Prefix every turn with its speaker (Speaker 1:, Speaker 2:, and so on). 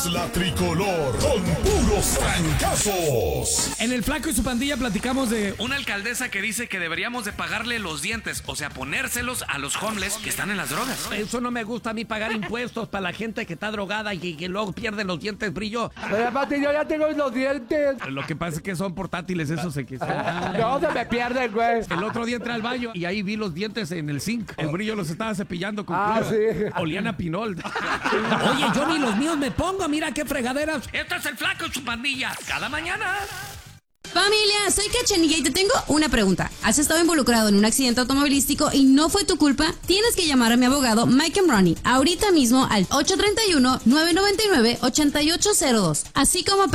Speaker 1: La tricolor con puros trancazos.
Speaker 2: En el Flaco y su pandilla platicamos de
Speaker 3: una alcaldesa que dice que deberíamos de pagarle los dientes, o sea, ponérselos a los homeless que están en las drogas.
Speaker 4: Eso no me gusta a mí, pagar impuestos para la gente que está drogada y que luego pierde los dientes brillo.
Speaker 5: Pero aparte yo ya tengo los dientes.
Speaker 2: Lo que pasa es que son portátiles, eso se quitó.
Speaker 5: No se me pierden, güey.
Speaker 2: El otro día entré al baño y ahí vi los dientes en el zinc. El brillo los estaba cepillando con cloro.
Speaker 5: Sí.
Speaker 2: Olían a pinol.
Speaker 4: Oye, yo ni los míos me pongo, mira qué fregaderas.
Speaker 3: Este es el Flaco y su pandilla, cada mañana.
Speaker 6: Familia, soy Cachanilla y te tengo una pregunta. ¿Has estado involucrado en un accidente automovilístico y no fue tu culpa? Tienes que llamar a mi abogado Mike Emroni ahorita mismo al 831-999-8802. Así como